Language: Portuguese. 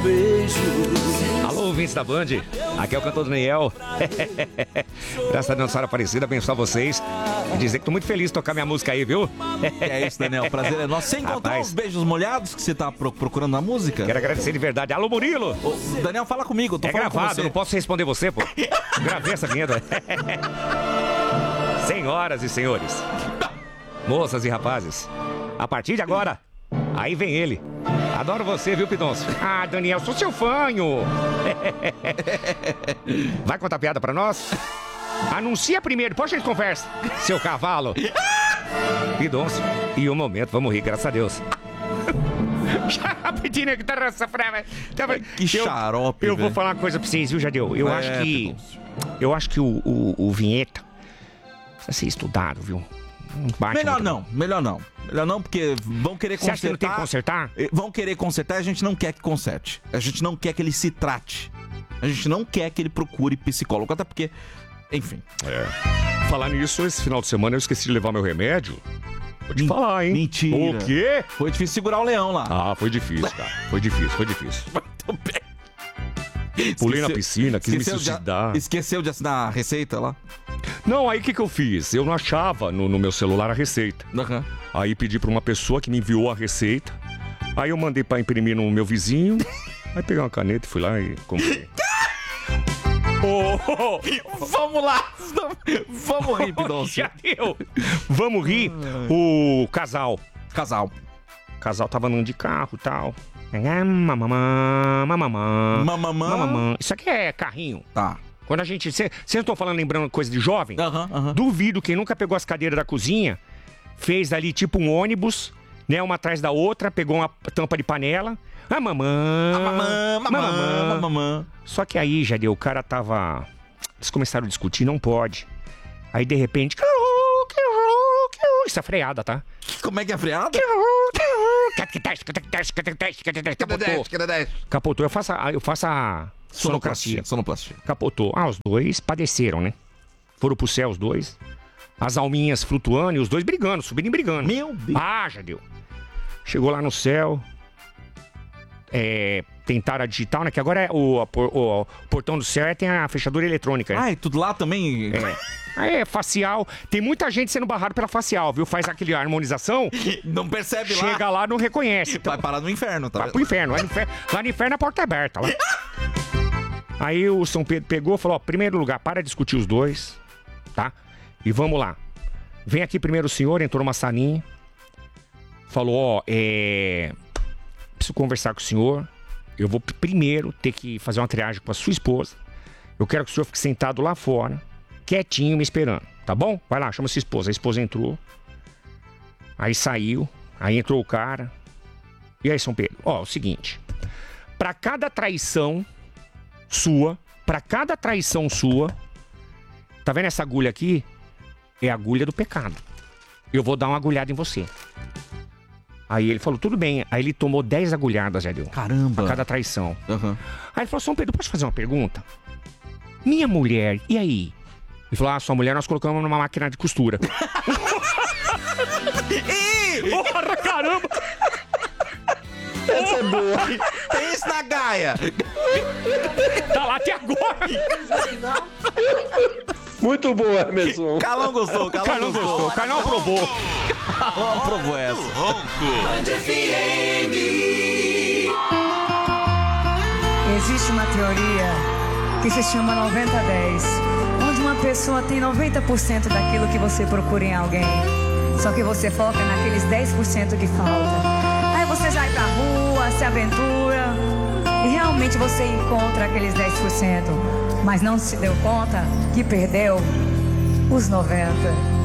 beijo. Alô, ouvintes da Band, aqui é o cantor Daniel. Graças a Deus, Senhora Aparecida, abençoar vocês e dizer que tô muito feliz de tocar minha música aí, viu? É isso, Daniel, prazer é nosso. Você encontrou Rapaz, os beijos molhados que você tá procurando na música? Quero agradecer de verdade. Alô, Murilo! Ô, Daniel, fala comigo, eu tô É falando com gravado, você. não posso responder você, pô. Gravei essa vinheta. Senhoras e senhores, moças e rapazes, a partir de agora, aí vem ele. Adoro você, viu, Pidoncio? Ah, Daniel, sou seu fanho. Vai contar piada pra nós? Anuncia primeiro, depois a gente conversa. Seu cavalo. Pidoncio, e um momento, vamos rir, graças a Deus. Rapidinho, que tá essa frase. Que xarope, Eu vou velho. falar uma coisa pra vocês, viu, Jadeu? Eu acho que... Pidoncio. Eu acho que o vinheta precisa ser estudado, viu? Não bate Melhor muito não, bem. melhor não. Melhor não, porque vão querer Você acha que não tem consertar. que consertar? Vão querer consertar e a gente não quer que conserte. A gente não quer que ele se trate. A gente não quer que ele procure psicólogo. Até porque, enfim. Falar nisso, esse final de semana eu esqueci de levar meu remédio. Vou te falar, hein? Mentira. O quê? Foi difícil segurar o leão lá. Ah, foi difícil, cara. Foi difícil. Muito bem. Pulei na piscina, quis me suicidar. Esqueceu de assinar a receita lá? Não, aí o que eu fiz? Eu não achava no meu celular a receita. Aham. Aí pedi pra uma pessoa que me enviou a receita. Aí eu mandei pra imprimir no meu vizinho. Aí peguei uma caneta e fui lá e comprei. Vamos lá! Vamos rir, Pidoncio. Já deu. Vamos rir. O casal. Casal. O casal tava andando de carro e tal. Mamamã. Isso aqui é carrinho. Tá. Quando a gente... Vocês não estão falando, lembrando coisa de jovem? Aham. Duvido quem nunca pegou as cadeiras da cozinha, fez ali tipo um ônibus, né? Uma atrás da outra, pegou uma tampa de panela. Mamamã. Só que aí, Jadeu, o cara tava... Eles começaram a discutir, não pode. Aí, de repente... Isso é freada, tá? Como é que é a freada? Capotou. Eu faço a sonoplastia. Sonoplastia. Capotou. Ah, os dois padeceram, né? Foram pro céu os dois. As alminhas flutuando e os dois brigando, subindo e brigando. Meu Deus. Ah, Jadeu. Chegou lá no céu. Tentaram a digital, né? Que agora é o portão do céu tem a fechadura eletrônica, né? Ai, tudo lá também? Facial. Tem muita gente sendo barrado pela facial, viu? Faz aquele harmonização. Não percebe lá. Chega lá, não reconhece. Então, Vai parar no inferno, tá? vai pro inferno. Lá no inferno a porta é aberta. Lá. Aí o São Pedro pegou e falou, ó, primeiro lugar, para de discutir os dois, tá? E vamos lá. Vem aqui primeiro o senhor, entrou numa salinha. Falou, ó, preciso conversar com o senhor. Eu vou primeiro ter que fazer uma triagem com a sua esposa. Eu quero que o senhor fique sentado lá fora, quietinho, me esperando, tá bom? Vai lá, chama sua esposa. A esposa entrou. Aí saiu. Aí entrou o cara. E aí, São Pedro? Ó, o seguinte. Pra cada traição sua, tá vendo essa agulha aqui? É a agulha do pecado. Eu vou dar uma agulhada em você. Aí ele falou, tudo bem. Aí ele tomou 10 agulhadas, já deu. Caramba. A cada traição. Aham. Aí ele falou, São Pedro, posso fazer uma pergunta? Minha mulher, e aí? Ele falou, sua mulher nós colocamos numa máquina de costura. Porra, caramba! Essa é boa. Tem isso na Gaia. Tá lá até agora! Muito boa, Emerson. Calão gostou, O cara não gostou, o cara não aprovou. Calão aprovou essa. Existe uma teoria que se chama 90-10, onde uma pessoa tem 90% daquilo que você procura em alguém, só que você foca naqueles 10% que falta. Aí você sai pra rua, se aventura e realmente você encontra aqueles 10%, mas não se deu conta que perdeu os 90%.